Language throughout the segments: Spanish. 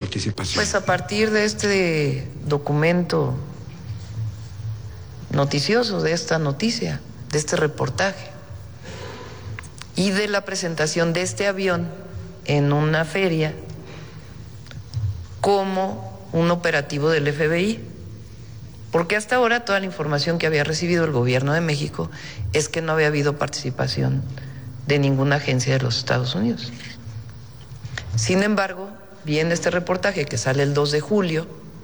participación? Pues a partir de este documento noticioso, de esta noticia, de este reportaje y de la presentación de este avión en una feria como un operativo del FBI. Porque hasta ahora toda la información que había recibido el gobierno de México es que no había habido participación de ninguna agencia de los Estados Unidos. Sin embargo, viene este reportaje que sale el 2 de julio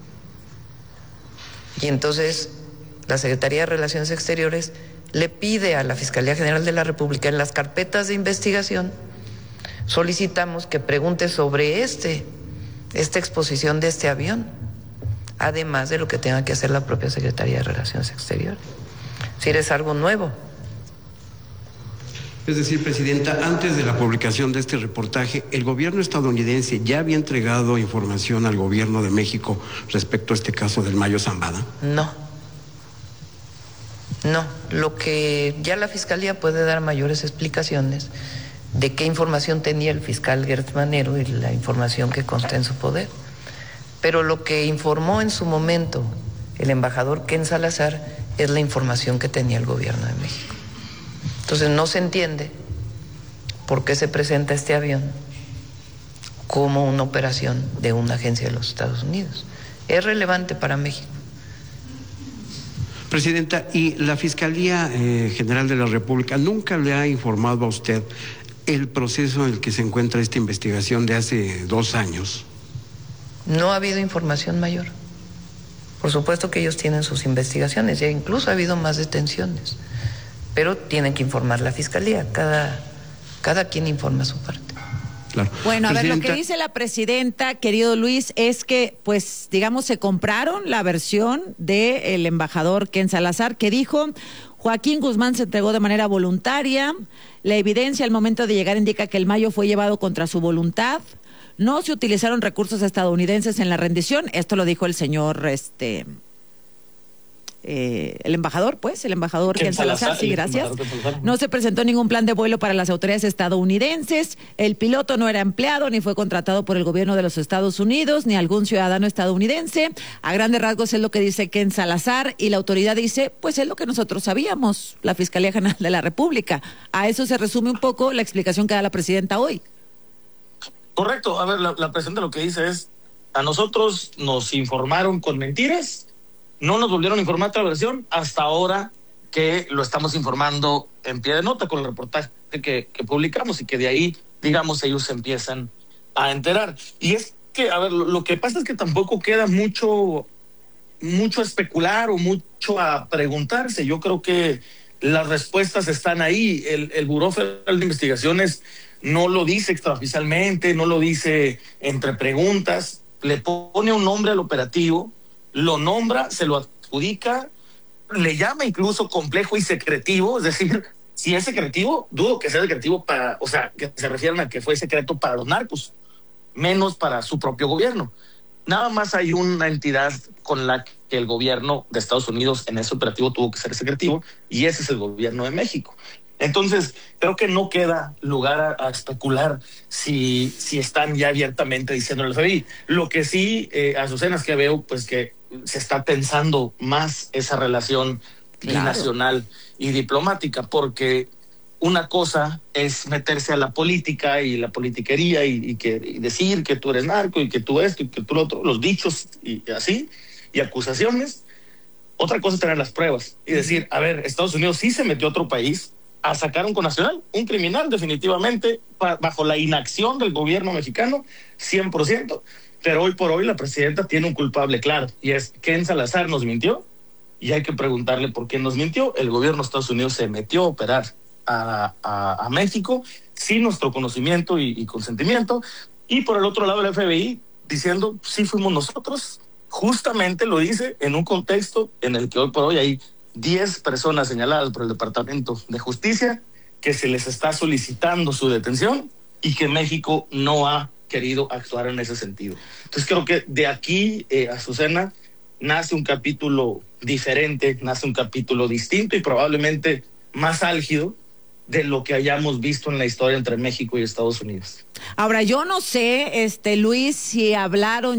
y entonces la Secretaría de Relaciones Exteriores le pide a la Fiscalía General de la República en las carpetas de investigación, solicitamos que pregunte sobre esta exposición de este avión, además de lo que tenga que hacer la propia Secretaría de Relaciones Exteriores. Si es algo nuevo. Es decir, Presidenta, antes de la publicación de este reportaje, ¿el gobierno estadounidense ya había entregado información al gobierno de México respecto a este caso del Mayo Zambada? No, lo que ya la Fiscalía puede dar mayores explicaciones de qué información tenía el fiscal Gertz Manero y la información que consta en su poder. Pero lo que informó en su momento el embajador Ken Salazar es la información que tenía el gobierno de México. Entonces no se entiende por qué se presenta este avión como una operación de una agencia de los Estados Unidos. Es relevante para México. Presidenta, ¿y la Fiscalía General de la República nunca le ha informado a usted el proceso en el que se encuentra esta investigación de hace 2 años? No ha habido información mayor. Por supuesto que ellos tienen sus investigaciones, ya incluso ha habido más detenciones, pero tienen que informar la Fiscalía, cada quien informa su parte. Claro. Bueno, a ver, lo que dice la presidenta, querido Luis, es que, pues, digamos, se compraron la versión del embajador Ken Salazar, que dijo: Joaquín Guzmán se entregó de manera voluntaria, la evidencia al momento de llegar indica que el Mayo fue llevado contra su voluntad, no se utilizaron recursos estadounidenses en la rendición, esto lo dijo el señor, el embajador Ken Salazar, sí, gracias. No se presentó ningún plan de vuelo para las autoridades estadounidenses, el piloto no era empleado ni fue contratado por el gobierno de los Estados Unidos ni algún ciudadano estadounidense. A grandes rasgos es lo que dice Ken Salazar y la autoridad dice, pues es lo que nosotros sabíamos, la Fiscalía General de la República. A eso se resume un poco la explicación que da la presidenta hoy. Correcto, a ver, la presidenta lo que dice es, a nosotros nos informaron con mentiras, no nos volvieron a informar otra versión hasta ahora que lo estamos informando en pie de nota con el reportaje que publicamos y que de ahí, digamos, ellos se empiezan a enterar. Y es que, a ver, lo que pasa es que tampoco queda mucho a especular o mucho a preguntarse. Yo creo que las respuestas están ahí. El Buró Federal de Investigaciones no lo dice extraoficialmente, no lo dice entre preguntas, le pone un nombre al operativo, lo nombra, se lo adjudica, le llama incluso complejo y secretivo, es decir, si es secretivo, dudo que sea secretivo para, o sea, que se refieran a que fue secreto para los narcos, menos para su propio gobierno. Nada más hay una entidad con la que el gobierno de Estados Unidos en ese operativo tuvo que ser secretivo, y ese es el gobierno de México. Entonces, creo que no queda lugar a especular si están ya abiertamente diciendo el FBI. Lo que sí, Azucena, es que veo pues que se está tensando más esa relación binacional y diplomática, porque una cosa es meterse a la política y la politiquería y decir que tú eres narco y que tú esto y que tú lo otro, los dichos y así, y acusaciones. Otra cosa es tener las pruebas y decir, a ver, Estados Unidos sí se metió a otro país a sacar un connacional, un criminal definitivamente, bajo la inacción del gobierno mexicano, 100%, pero hoy por hoy la presidenta tiene un culpable claro, y es Ken Salazar nos mintió, y hay que preguntarle por qué nos mintió. El gobierno de Estados Unidos se metió a operar a México sin nuestro conocimiento y consentimiento, y por el otro lado el FBI diciendo, sí fuimos nosotros, justamente lo dice en un contexto en el que hoy por hoy hay 10 personas señaladas por el Departamento de Justicia que se les está solicitando su detención y que México no ha querido actuar en ese sentido. Entonces creo que de aquí, Azucena, nace un capítulo diferente, nace un capítulo distinto y probablemente más álgido de lo que hayamos visto en la historia entre México y Estados Unidos. Ahora, yo no sé, Luis, si hablaron